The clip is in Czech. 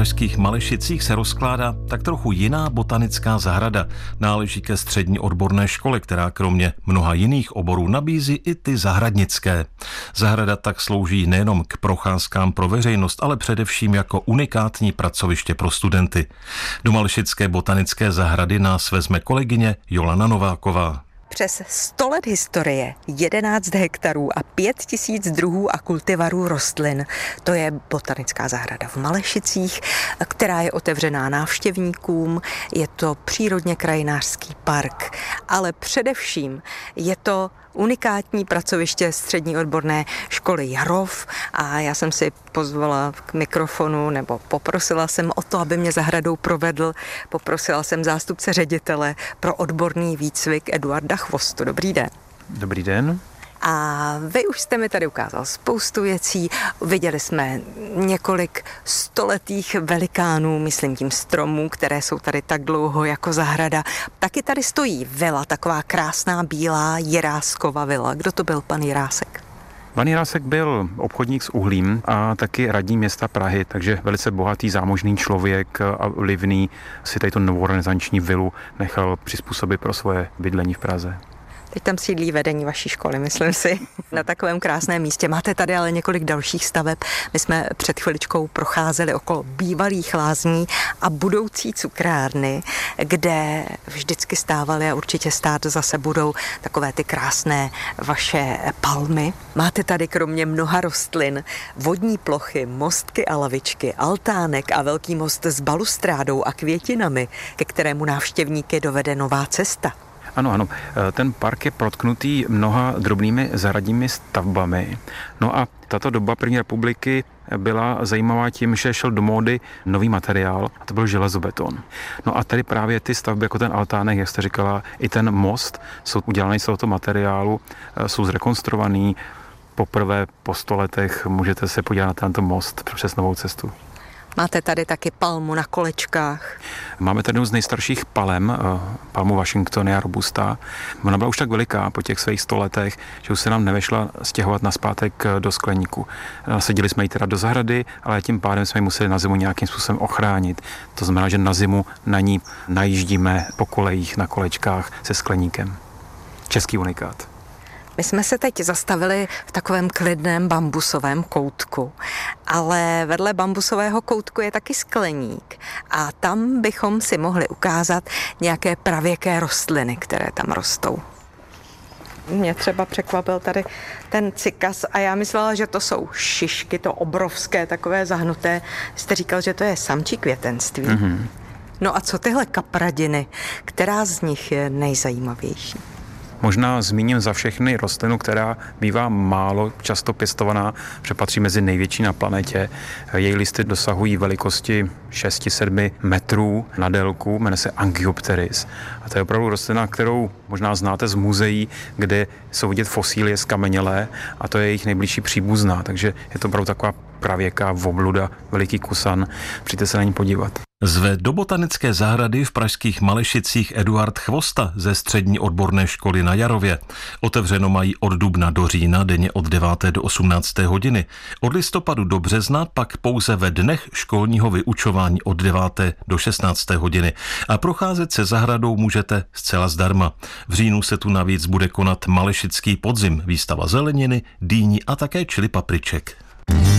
pražských Malešicích se rozkládá tak trochu jiná botanická zahrada. Náleží ke střední odborné škole, která kromě mnoha jiných oborů nabízí i ty zahradnické. Zahrada tak slouží nejenom k procházkám pro veřejnost, ale především jako unikátní pracoviště pro studenty. Do Malešické botanické zahrady nás vezme kolegyně Jolana Nováková. Přes 100 let historie, 11 hektarů a 5000 druhů a kultivarů rostlin. To je botanická zahrada v Malešicích, která je otevřená návštěvníkům. Je to přírodně krajinářský park, ale především je to unikátní pracoviště střední odborné školy Jarov a já jsem si pozvala k mikrofonu, nebo poprosila jsem o to, aby mě zahradou provedl. Poprosila jsem zástupce ředitele pro odborný výcvik Eduarda Chvostu. Dobrý den. Dobrý den. A vy už jste mi tady ukázal spoustu věcí. Viděli jsme několik stoletých velikánů, myslím tím stromů, které jsou tady tak dlouho jako zahrada. Taky tady stojí vila, taková krásná bílá Jiráskova vila. Kdo to byl pan Jirásek? Pan Jirásek byl obchodník s uhlím a taky radní města Prahy, takže velice bohatý, zámožný člověk a vlivný si tady tu novorenesanční vilu nechal přizpůsobit pro svoje bydlení v Praze. Teď tam sídlí vedení vaší školy, myslím si, na takovém krásném místě. Máte tady ale několik dalších staveb. My jsme před chviličkou procházeli okolo bývalých lázní a budoucí cukrárny, kde vždycky stávaly a určitě stát zase budou takové ty krásné vaše palmy. Máte tady kromě mnoha rostlin vodní plochy, mostky a lavičky, altánek a velký most s balustrádou a květinami, ke kterému návštěvníky dovede nová cesta. Ano, ten park je protknutý mnoha drobnými zahradními stavbami. No a tato doba první republiky byla zajímavá tím, že šel do módy nový materiál, a to byl železobeton. No a tady právě ty stavby, jako ten altánek, jak jste říkala, i ten most, jsou udělané z tohoto materiálu, jsou zrekonstruovaný. Poprvé po 100 letech můžete se podívat na tento most přes novou cestu. Máte tady taky palmu na kolečkách. Máme tady jednu z nejstarších palem, palmu Washingtonia robusta. Ona byla už tak veliká po těch svých 100 letech, že už se nám nevešla stěhovat nazpátek do skleníku. Nasadili jsme ji teda do zahrady, ale tím pádem jsme ji museli na zimu nějakým způsobem ochránit. To znamená, že na zimu na ní najíždíme po kolejích na kolečkách se skleníkem. Český unikát. My jsme se teď zastavili v takovém klidném bambusovém koutku, ale vedle bambusového koutku je taky skleník a tam bychom si mohli ukázat nějaké pravěké rostliny, které tam rostou. Mě třeba překvapil tady ten cykas a já myslela, že to jsou šišky, to obrovské, takové zahnuté. Jste říkal, že to je samčí květenství. Mm-hmm. No a co tyhle kapradiny, která z nich je nejzajímavější? Možná zmíním za všechny rostlinu, která bývá málo často pěstovaná, protože patří mezi největší na planetě. Její listy dosahují velikosti 6-7 metrů na délku, jmenuje se Angiopteris. A to je opravdu rostlina, kterou možná znáte z muzeí, kde jsou vidět fosílie zkamenělé a to je jejich nejbližší příbuzná. Takže je to opravdu taková pravěká obluda, veliký kusan. Přijďte se na ní podívat. Zve do botanické zahrady v pražských Malešicích Eduard Chvosta ze střední odborné školy na Jarově. Otevřeno mají od dubna do října, denně od 9. do 18. hodiny. Od listopadu do března pak pouze ve dnech školního vyučování od 9. do 16. hodiny. A procházet se zahradou můžete zcela zdarma. V říjnu se tu navíc bude konat Malešický podzim, výstava zeleniny, dýní a také čili papriček.